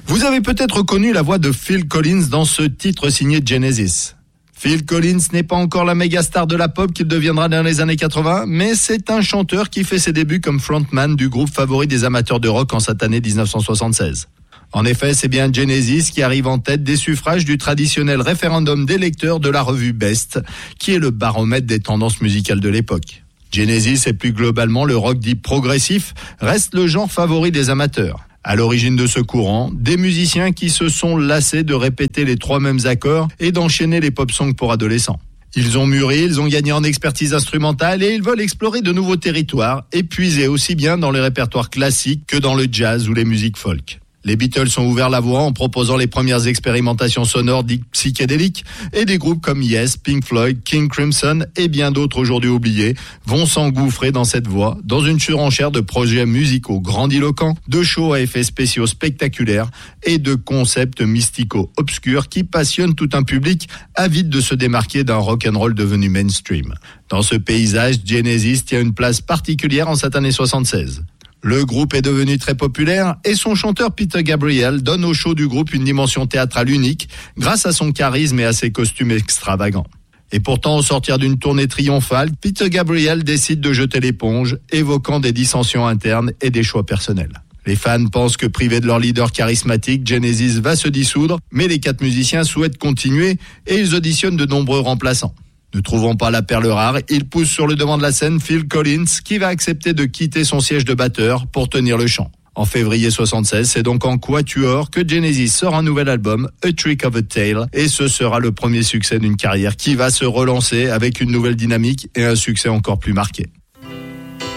Vous avez peut-être reconnu la voix de Phil Collins dans ce titre signé Genesis. Phil Collins n'est pas encore la méga star de la pop qu'il deviendra dans les années 80, mais c'est un chanteur qui fait ses débuts comme frontman du groupe favori des amateurs de rock en cette année 1976. En effet, c'est bien Genesis qui arrive en tête des suffrages du traditionnel référendum des lecteurs de la revue Best, qui est le baromètre des tendances musicales de l'époque. Genesis et plus globalement le rock dit progressif reste le genre favori des amateurs. À l'origine de ce courant, des musiciens qui se sont lassés de répéter les 3 mêmes accords et d'enchaîner les pop songs pour adolescents. Ils ont mûri, ils ont gagné en expertise instrumentale et ils veulent explorer de nouveaux territoires et puiser aussi bien dans les répertoires classiques que dans le jazz ou les musiques folk. Les Beatles ont ouvert la voie en proposant les premières expérimentations sonores dites psychédéliques et des groupes comme Yes, Pink Floyd, King Crimson et bien d'autres aujourd'hui oubliés vont s'engouffrer dans cette voie dans une surenchère de projets musicaux grandiloquents, de shows à effets spéciaux spectaculaires et de concepts mystico-obscurs qui passionnent tout un public avide de se démarquer d'un rock'n'roll devenu mainstream. Dans ce paysage, Genesis tient une place particulière en cette année 76. Le groupe est devenu très populaire et son chanteur Peter Gabriel donne au show du groupe une dimension théâtrale unique grâce à son charisme et à ses costumes extravagants. Et pourtant, au sortir d'une tournée triomphale, Peter Gabriel décide de jeter l'éponge, évoquant des dissensions internes et des choix personnels. Les fans pensent que privés de leur leader charismatique, Genesis va se dissoudre, mais les 4 musiciens souhaitent continuer et ils auditionnent de nombreux remplaçants. Ne trouvant pas la perle rare, il pousse sur le devant de la scène Phil Collins qui va accepter de quitter son siège de batteur pour tenir le chant. En février 76, c'est donc en quatuor que Genesis sort un nouvel album, A Trick of a Tale, et ce sera le premier succès d'une carrière qui va se relancer avec une nouvelle dynamique et un succès encore plus marqué.